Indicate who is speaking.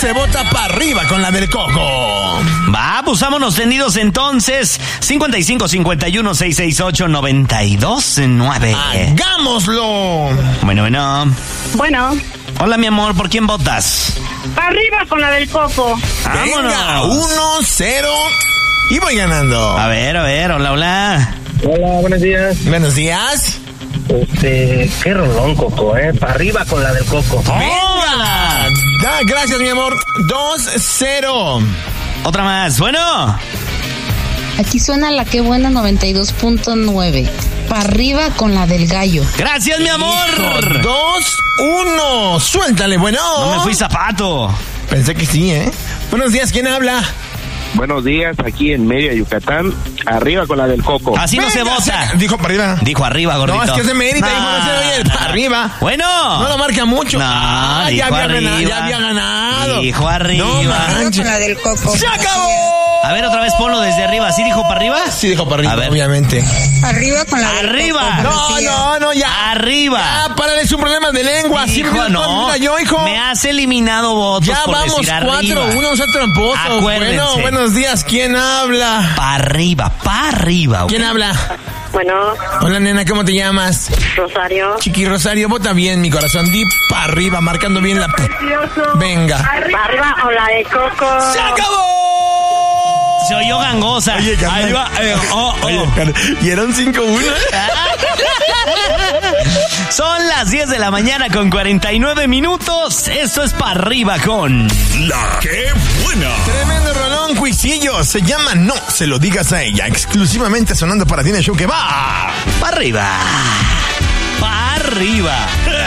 Speaker 1: se vota para arriba con la del Coco.
Speaker 2: Va, pues vámonos tendidos entonces. 55 51 668 929.
Speaker 1: ¡Hagámoslo!
Speaker 2: Bueno.
Speaker 3: Bueno,
Speaker 2: Hola, mi amor, ¿por quién votas?
Speaker 3: para arriba con la del Coco.
Speaker 1: Venga, 1-0. Y voy ganando.
Speaker 2: A ver,
Speaker 4: Hola,
Speaker 2: hola.
Speaker 4: buenos días.
Speaker 1: Buenos días.
Speaker 4: Qué rolón, Coco, para arriba con la del Coco.
Speaker 2: ¡Tómala!
Speaker 1: Gracias, mi amor. 2-0.
Speaker 2: Otra más, bueno.
Speaker 5: Aquí suena la que buena 92.9. Para arriba con la del gallo.
Speaker 2: Gracias, mi amor.
Speaker 1: 2-1. Suéltale, bueno.
Speaker 2: No me fui zapato.
Speaker 1: Pensé que sí, ¿eh? Buenos días, ¿quién habla?
Speaker 4: Buenos días, aquí en Mérida, Yucatán. Arriba con la del Coco.
Speaker 2: Así no se
Speaker 1: Venga,
Speaker 2: vota.
Speaker 1: Dijo para arriba.
Speaker 2: Dijo arriba, gordito.
Speaker 1: No, es que es de Mérida, dijo no se oye, para arriba.
Speaker 2: Bueno.
Speaker 1: No lo marca mucho.
Speaker 2: No,
Speaker 1: ya
Speaker 2: dijo
Speaker 1: había
Speaker 2: arriba.
Speaker 1: ganado, ya había ganado.
Speaker 2: Dijo arriba.
Speaker 1: No manches.
Speaker 5: Con la del Coco.
Speaker 1: ¡Se acabó!
Speaker 2: A ver, otra vez ponlo desde arriba. ¿Sí dijo para arriba?
Speaker 1: Sí dijo para arriba,
Speaker 2: A ver.
Speaker 1: obviamente.
Speaker 5: Arriba con la del
Speaker 2: Arriba.
Speaker 5: Coco.
Speaker 1: No, ya.
Speaker 2: Arriba.
Speaker 1: Ya, párale, es un problema de lengua. Sí,
Speaker 2: Hijo, no.
Speaker 1: yo, hijo.
Speaker 2: Me has eliminado votos
Speaker 1: Ya
Speaker 2: por
Speaker 1: vamos,
Speaker 2: decir arriba.
Speaker 1: 4-1, no sea tramposo.
Speaker 2: Acuérdense.
Speaker 1: Bueno, buenos días, ¿quién habla?
Speaker 2: Para arriba. ¿ok?
Speaker 1: ¿Quién habla?
Speaker 3: Bueno,
Speaker 1: Hola, nena, ¿cómo te llamas?
Speaker 3: Rosario.
Speaker 1: Chiqui Rosario, vota bien, mi corazón. Di para arriba, marcando bien la... Venga.
Speaker 3: Para arriba con la del Coco.
Speaker 1: ¡Se acabó!
Speaker 2: Se oyó gangosa.
Speaker 1: Oye, carnal.
Speaker 2: Ahí va.
Speaker 1: Oye, y era un 5-1.
Speaker 2: Son las 10 de la mañana con 49 minutos. Esto es para arriba con...
Speaker 6: La que buena.
Speaker 1: Tremendo rolón, Cuisillo. Se llama No se lo digas a ella. Exclusivamente sonando para ti en el show que va.
Speaker 2: Para arriba. Para arriba.